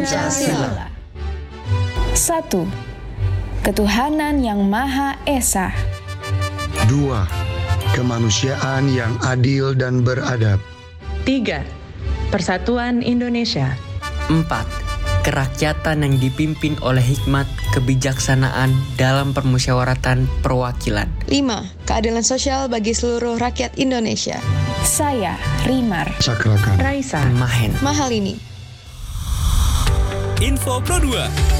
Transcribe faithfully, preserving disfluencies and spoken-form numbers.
Pancasila. Satu, ketuhanan yang Maha Esa. Dua, kemanusiaan yang adil dan beradab. Tiga, Persatuan Indonesia. Empat, kerakyatan yang dipimpin oleh hikmat kebijaksanaan dalam permusyawaratan perwakilan. Lima, keadilan sosial bagi seluruh rakyat Indonesia. Saya, Rimar. Sakrakan. Raisa. Mahen. Mahalini. Info Pro dua.